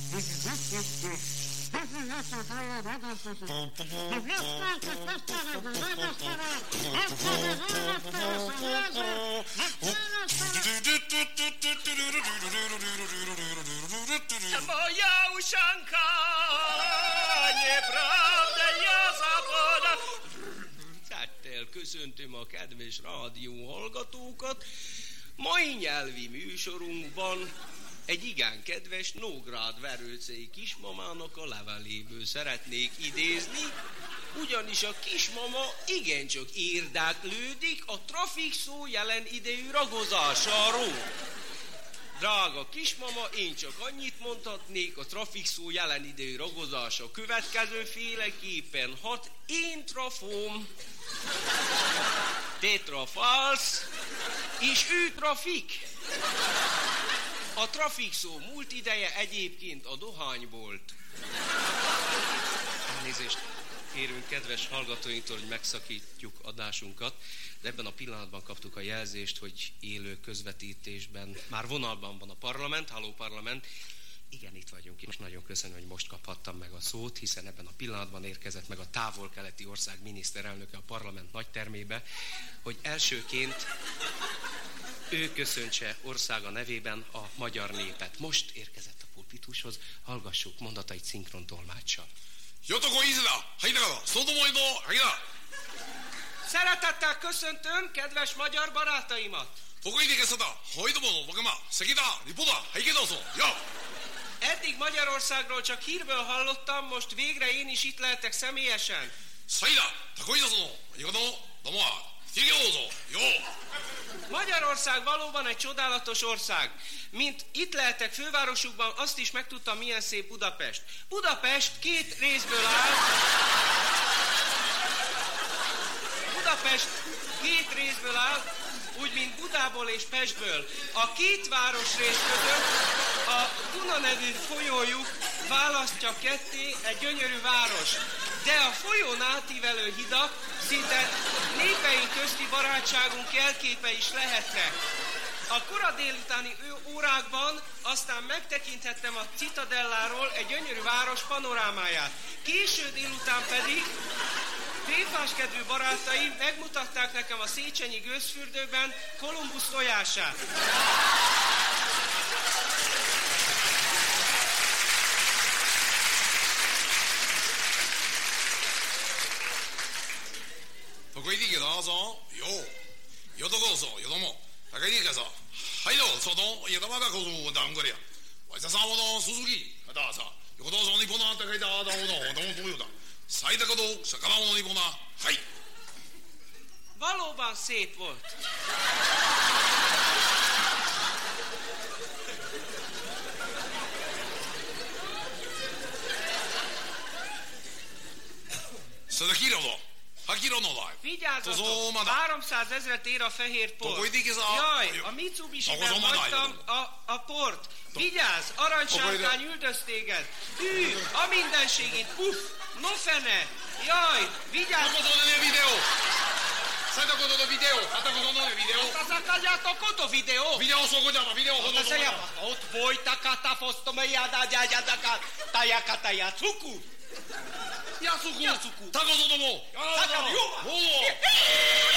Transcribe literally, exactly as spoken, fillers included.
Moja uszanka, nieprawda, ja zapadam. Szeretettel köszöntöm a kedves rádió hallgatókat. Mai nyelvi műsorunkban egy igen kedves Nógrád Verőcei kismamának a leveléből szeretnék idézni, ugyanis a kismama igencsak érdeklődik a trafikszó jelen idejű ragozásáról. Drága kismama, én csak annyit mondhatnék, a trafikszó jelen idejű ragozása következőféleképpen hat én trafóm, tetrafalsz, és ő trafik. A trafikszó múlt ideje egyébként a dohány volt. Elnézést kérünk kedves hallgatóinktól, hogy megszakítjuk adásunkat, de ebben a pillanatban kaptuk a jelzést, hogy élő közvetítésben már vonalban van a parlament. Halló parlament! Igen, itt vagyunk. Most nagyon köszönöm, hogy most kaphattam meg a szót, hiszen ebben a pillanatban érkezett meg a távol-keleti ország miniszterelnöke a parlament nagytermébe, hogy elsőként ő köszöntse országa nevében a magyar népet. Most érkezett a pulpitushoz, hallgassuk mondatait szinkron tolmáccsal. Szeretettel köszöntöm kedves magyar barátaimat! Eddig Magyarországról csak hírből hallottam, most végre én is itt lehetek személyesen. Magyarország valóban egy csodálatos ország. Mint itt lehetek fővárosukban, azt is megtudtam, milyen szép Budapest. Budapest két részből áll. Budapest két részből áll, úgy, mint Budából és Pestből. A két városrész között a Duna nevű folyójuk választja ketté egy gyönyörű város. De a folyón átívelő hidak szinte népeink közti barátságunk jelképe is lehetnek. A kora délutáni órákban aztán megtekinthettem a Citadelláról egy gyönyörű város panorámáját. Késő délután pedig tréfáskedvű barátaim megmutatták nekem a széchenyi gőzfürdőben Kolumbusz tojását. Valóban szép volt. Vigyázzatok, háromszázezret ér a fehér port. Jaj, a Mitsubishi-ben hagytam a, a port. Vigyázz, aranysárkány üldöz téged. Hű, a mindenségét, puff, no fene. Jaj, vigyázz. Ott folytakat fosztomajada gyágyadakat, tajakataja cuku. Yasuku, Yasuku. Takozodomo. Sakari, yo.